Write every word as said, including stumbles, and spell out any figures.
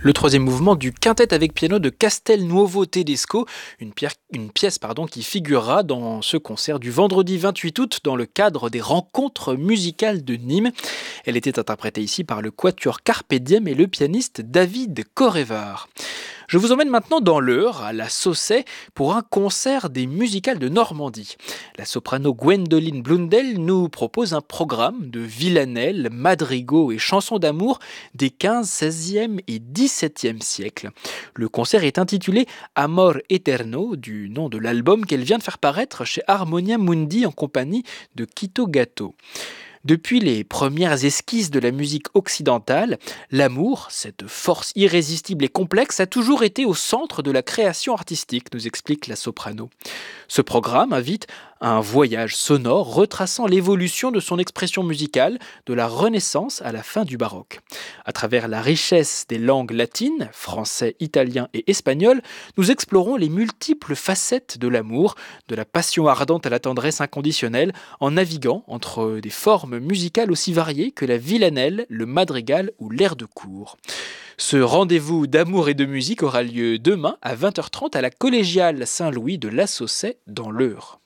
Le troisième mouvement du quintet avec piano de Castelnuovo Tedesco, une, pierre- une pièce pardon, qui figurera dans ce concert du vendredi vingt-huit août dans le cadre des rencontres musicales de Nîmes. Elle était interprétée ici par le quatuor Carpe Diem et le pianiste David Corrévar. Je vous emmène maintenant dans l'Eure, à la Sausset, pour un concert des musicales de Normandie. La soprano Gwendoline Blundell nous propose un programme de villanelles, madrigaux et chansons d'amour des quinzième, seizième et dix-septième siècles. Le concert est intitulé Amor Eterno, du nom de l'album qu'elle vient de faire paraître chez Harmonia Mundi en compagnie de Quito Gatto. Depuis les premières esquisses de la musique occidentale, l'amour, cette force irrésistible et complexe, a toujours été au centre de la création artistique, nous explique la soprano. Ce programme invite à un voyage sonore retraçant l'évolution de son expression musicale de la Renaissance à la fin du baroque. À travers la richesse des langues latines, français, italien et espagnol, nous explorons les multiples facettes de l'amour, de la passion ardente à la tendresse inconditionnelle, en naviguant entre des formes musicales aussi variées que la villanelle, le madrigal ou l'air de cour. Ce rendez-vous d'amour et de musique aura lieu demain à vingt heures trente à la collégiale Saint-Louis de La Sausset dans l'Eure.